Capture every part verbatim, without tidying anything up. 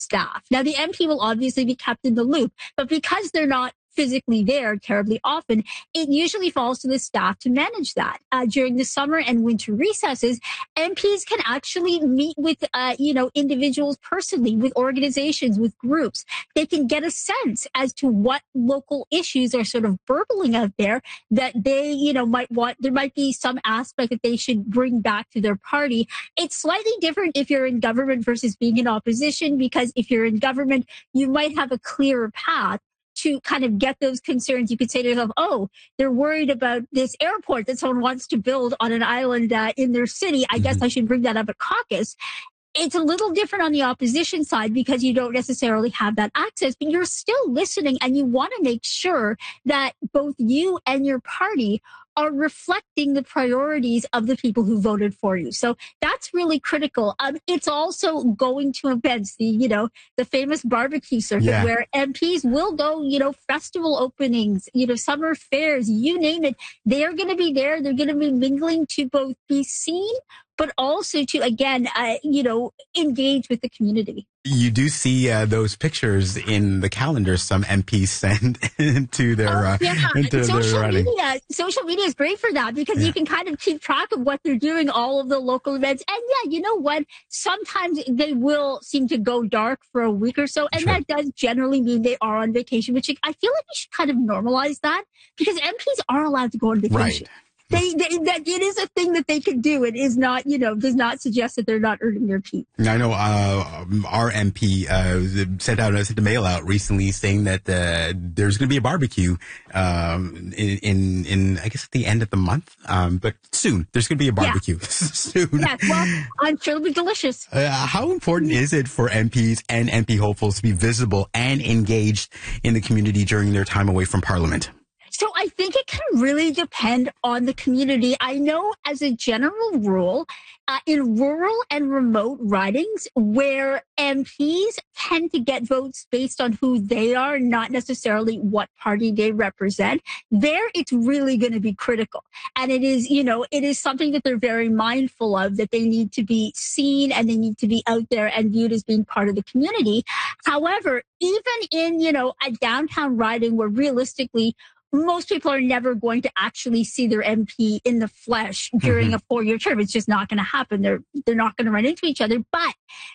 staff. Now, the M P will obviously be kept in the loop, but because they're not physically there terribly often, it usually falls to the staff to manage that. Uh, during the summer and winter recesses, M Ps can actually meet with, uh, you know, individuals personally, with organizations, with groups. They can get a sense as to what local issues are sort of burbling out there that they, you know, might want. There might be some aspect that they should bring back to their party. It's slightly different if you're in government versus being in opposition, because if you're in government, you might have a clearer path to kind of get those concerns. You could say to yourself, oh, they're worried about this airport that someone wants to build on an island uh, in their city. I mm-hmm. guess I should bring that up at caucus. It's a little different on the opposition side because you don't necessarily have that access, but you're still listening and you want to make sure that both you and your party are reflecting the priorities of the people who voted for you. So that's really critical. Um, it's also going to events, the, you know, the famous barbecue circuit yeah. where M Ps will go, you know, festival openings, you know, summer fairs, you name it. They're going to be there. They're going to be mingling to both be seen, but also to, again, uh, you know, engage with the community. You do see uh, those pictures in the calendar some M Ps send into their oh, uh, yeah. into social their running. media. Social media is great for that because yeah. you can kind of keep track of what they're doing, all of the local events. And yeah, you know what? Sometimes they will seem to go dark for a week or so, and sure. that does generally mean they are on vacation. Which I feel like we should kind of normalize that because M Ps are allowed to go on vacation. Right. They, they, that it is a thing that they can do. It is not, you know, does not suggest that they're not earning their keep. I know uh, our M P uh, sent out sent a mail out recently saying that uh, there's going to be a barbecue um, in, in in I guess at the end of the month, um, but soon there's going to be a barbecue yeah. soon. Yeah, well, I'm sure it'll be delicious. Uh, how important is it for M Ps and M P hopefuls to be visible and engaged in the community during their time away from Parliament? So I think it can really depend on the community. I know as a general rule, uh, in rural and remote ridings where M Ps tend to get votes based on who they are, not necessarily what party they represent, there it's really going to be critical. And it is, you know, it is something that they're very mindful of, that they need to be seen and they need to be out there and viewed as being part of the community. However, even in, you know, a downtown riding where realistically most people are never going to actually see their M P in the flesh during mm-hmm. a four-year term. It's just not going to happen. They're they're not going to run into each other. But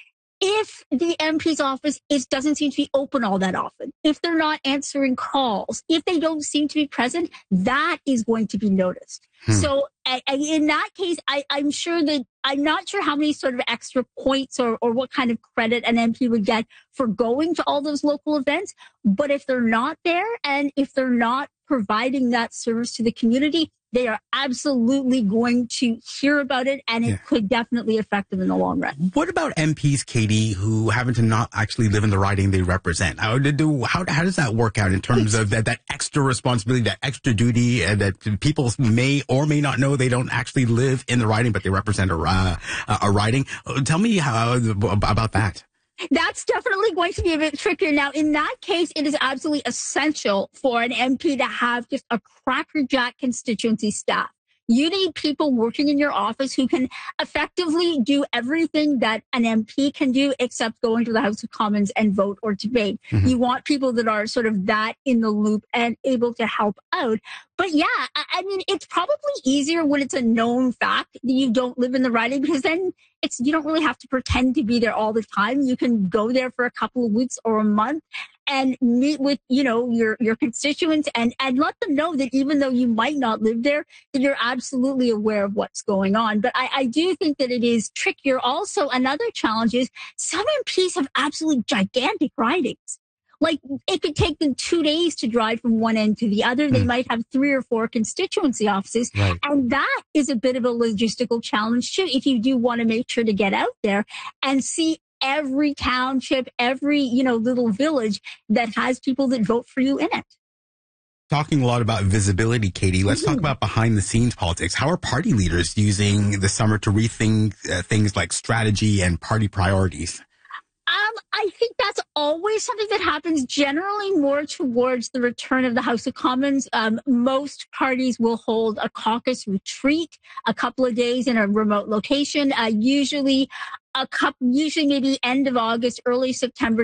if the M P's office is doesn't seem to be open all that often, if they're not answering calls, if they don't seem to be present, that is going to be noticed. Hmm. So I, I, in that case, I, I'm sure that I'm not sure how many sort of extra points or, or what kind of credit an M P would get for going to all those local events. But if they're not there and if they're not providing that service to the community, they are absolutely going to hear about it, and it yeah. could definitely affect them in the long run. What about M Ps, Katie, who happen to not actually live in the riding they represent? How, do, how, how does that work out in terms of that, that extra responsibility, that extra duty, uh, that people may or may not know they don't actually live in the riding, but they represent a, uh, a riding? Tell me how about that. That's definitely going to be a bit trickier. Now, in that case, it is absolutely essential for an M P to have just a crackerjack constituency staff. You need people working in your office who can effectively do everything that an M P can do except go into the House of Commons and vote or debate. Mm-hmm. You want people that are sort of that in the loop and able to help out. But yeah, I, I mean, it's probably easier when it's a known fact that you don't live in the riding, because then it's, you don't really have to pretend to be there all the time. You can go there for a couple of weeks or a month and meet with, you know, your, your constituents and, and let them know that even though you might not live there, that you're absolutely aware of what's going on. But I, I do think that it is trickier. Also, another challenge is some M Ps have absolutely gigantic ridings. Like, it could take them two days to drive from one end to the other. They mm. might have three or four constituency offices. Right. And that is a bit of a logistical challenge, too, if you do want to make sure to get out there and see every township, every, you know, little village that has people that vote for you in it. Talking a lot about visibility, Katie, let's mm-hmm. talk about behind the scenes politics. How are party leaders using the summer to rethink uh, things like strategy and party priorities? Um, I think that's always something that happens generally more towards the return of the House of Commons. Um, most parties will hold a caucus retreat a couple of days in a remote location, uh, usually a couple, usually maybe end of August, early September